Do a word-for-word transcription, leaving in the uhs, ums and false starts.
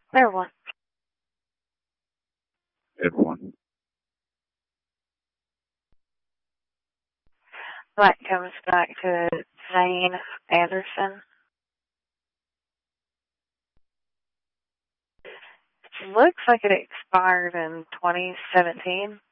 Clear one. Good one. That comes back to Zane Anderson. Looks like it expired in twenty seventeen.